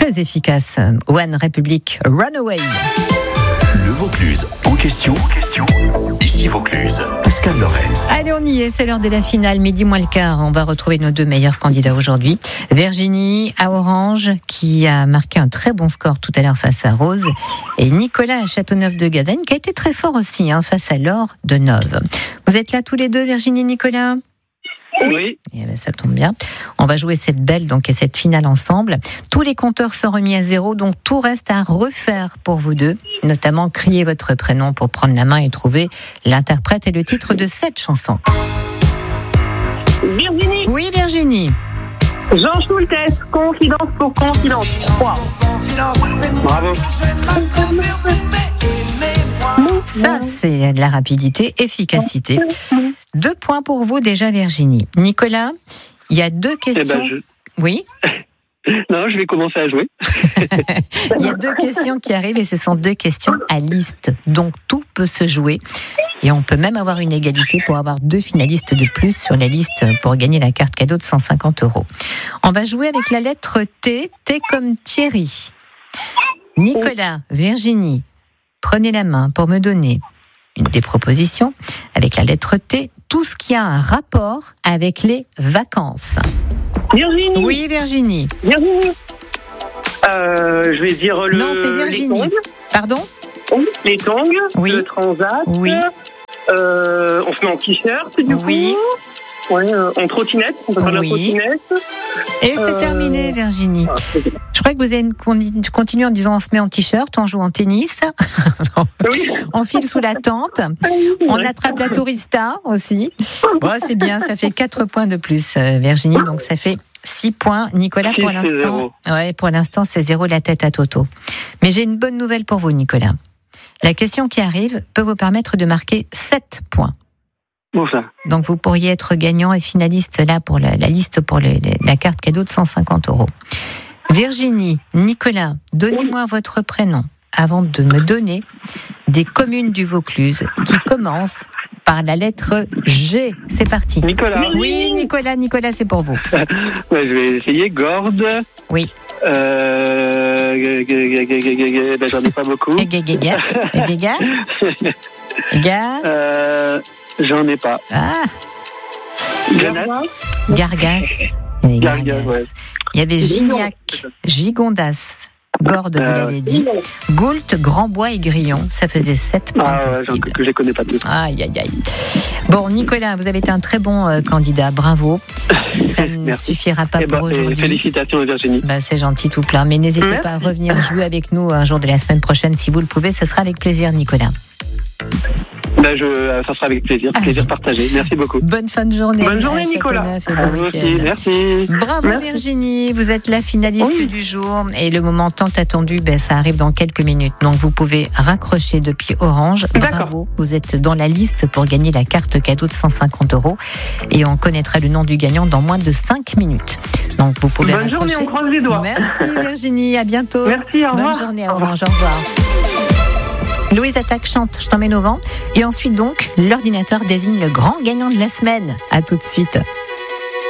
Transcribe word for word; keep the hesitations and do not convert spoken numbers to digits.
très efficace. One Republic Runaway. Le Vaucluse en question. Ici Vaucluse, Pascal Lorenz. Allez, on y est, c'est l'heure de la finale, midi moins le quart. On va retrouver nos deux meilleurs candidats aujourd'hui. Virginie à Orange, qui a marqué un très bon score tout à l'heure face à Rose. Et Nicolas à Châteauneuf-de-Gadagne, qui a été très fort aussi hein, face à Laure de Nove. Vous êtes là tous les deux, Virginie et Nicolas ? Oui. Eh ben, ça tombe bien. On va jouer cette belle donc et cette finale ensemble. Tous les compteurs sont remis à zéro, donc tout reste à refaire pour vous deux. Notamment crier votre prénom pour prendre la main et trouver l'interprète et le titre de cette chanson. Virginie. Oui, Virginie. Jean Schultes, confidence pour confidence. trois. Bravo. Ça, c'est de la rapidité, efficacité. Deux points pour vous déjà, Virginie. Nicolas, il y a deux questions. Eh ben, je... Oui. Non, je vais commencer à jouer. Il y a deux questions qui arrivent et ce sont deux questions à liste. Donc tout peut se jouer. Et on peut même avoir une égalité pour avoir deux finalistes de plus sur la liste pour gagner la carte cadeau de cent cinquante euros. On va jouer avec la lettre T. T comme Thierry. Nicolas, Virginie, prenez la main pour me donner une des propositions avec la lettre T. Tout ce qui a un rapport avec les vacances. Virginie. Oui, Virginie. Virginie. Euh, je vais dire le. Non, c'est Virginie. Les tongs. Pardon ? Les tongs. Oui. Le transat. Oui. Euh, on se met en t-shirt, du Oui. coup. Ouais, euh, en trottinette. On peut faire de Oui. la trottinette. Et c'est Euh, terminé, Virginie. Ah, c'est bien. Je crois que vous allez con- continuer en disant on se met en t-shirt, on joue en tennis, Oui. on file sous la tente, on attrape la tourista aussi. Bon, c'est bien, ça fait quatre points de plus, euh, Virginie, donc ça fait six points. Nicolas, pour Six, c'est l'instant, zéro. ouais, pour l'instant, c'est zéro la tête à Toto. Mais j'ai une bonne nouvelle pour vous, Nicolas. La question qui arrive peut vous permettre de marquer sept points. Bon, ça. Donc vous pourriez être gagnant et finaliste là pour la, la liste pour le, le- la carte cadeau de cent cinquante euros. Virginie, Nicolas, donnez-moi votre prénom avant de me donner des communes du Vaucluse qui commencent par la lettre G. C'est parti. Nicolas. Oui, Nicolas, Nicolas, c'est pour vous. Ouais, je vais essayer. Gordes. Oui. Euh... g- g- g- g- g- g- Ben, j'en ai pas beaucoup. Et Gaga, et Gaga, Gaga, Euh... J'en ai pas. ah, Grenade. Gargas. Il y avait Gargas, Gargas. ouais. Il y avait Gignac, Gigondas, Gordes, vous Euh, l'avez dit. Goult, Grandbois et Grillon, ça faisait sept points Ah, ouais, j'en- possibles. que je les connais pas tous. Aïe, aïe, aïe. Bon, Nicolas, vous avez été un très bon euh, candidat, bravo. Ça ne Merci. suffira pas Eh ben, pour et aujourd'hui. félicitations Virginie. Bah, c'est gentil tout plein, mais n'hésitez Merci. pas à revenir jouer avec nous un jour de la semaine prochaine si vous le pouvez, ce sera avec plaisir, Nicolas. Ben, je, ça sera avec plaisir. Plaisir partagé. Merci beaucoup. Bonne fin de journée. Bonne journée, à Nicolas. Châteauneuf et À bon vous aussi. week-end. Merci. Bravo Merci. Virginie, vous êtes la finaliste Oui. du jour et le moment tant attendu, ben, ça arrive dans quelques minutes. Donc vous pouvez raccrocher depuis Orange. D'accord. Bravo, vous êtes dans la liste pour gagner la carte cadeau de cent cinquante euros et on connaîtra le nom du gagnant dans moins de cinq minutes. Donc vous pouvez Bonne raccrocher. journée, on croise les doigts. Merci Virginie, à bientôt. Merci, au revoir. Bonne journée à Orange, au revoir. Louise Attaque chante Je t'emmène au vent et ensuite donc l'ordinateur désigne le grand gagnant de la semaine. À tout de suite.